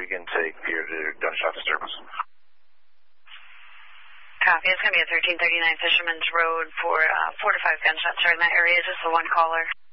again, take your gunshot disturbance. Copy. It's going to be at 1339 Fisherman's Road for 4 to 5 gunshots are in that area. Is this the one caller?